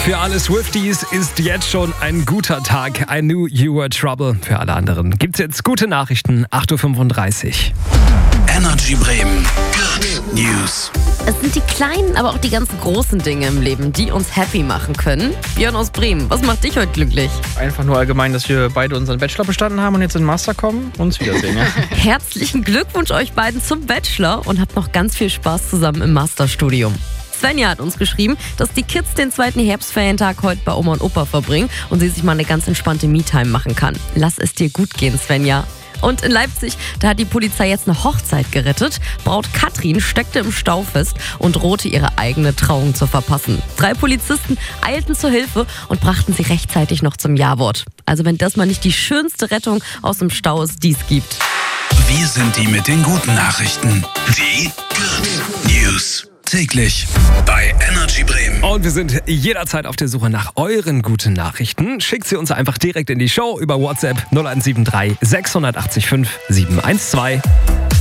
Für alle Swifties ist jetzt schon ein guter Tag. I knew you were trouble. Für alle anderen gibt's jetzt gute Nachrichten. 8.35 Uhr. Energy Bremen. Good News. Es sind die kleinen, aber auch die ganzen großen Dinge im Leben, die uns happy machen können. Björn aus Bremen, was macht dich heute glücklich? Einfach nur allgemein, dass wir beide unseren Bachelor bestanden haben und jetzt in den Master kommen. Uns wiedersehen, ja. Herzlichen Glückwunsch euch beiden zum Bachelor und habt noch ganz viel Spaß zusammen im Masterstudium. Svenja hat uns geschrieben, dass die Kids den zweiten Herbstferientag heute bei Oma und Opa verbringen und sie sich mal eine ganz entspannte Me-Time machen kann. Lass es dir gut gehen, Svenja. Und in Leipzig, da hat die Polizei jetzt eine Hochzeit gerettet. Braut Katrin steckte im Stau fest und drohte, ihre eigene Trauung zu verpassen. 3 Polizisten eilten zur Hilfe und brachten sie rechtzeitig noch zum Ja-Wort. Also wenn das mal nicht die schönste Rettung aus dem Stau ist, die es gibt. Wir sind die mit den guten Nachrichten. Die Good News. Täglich bei Energy Bremen. Und wir sind jederzeit auf der Suche nach euren guten Nachrichten. Schickt sie uns einfach direkt in die Show über WhatsApp 0173 680 5 712.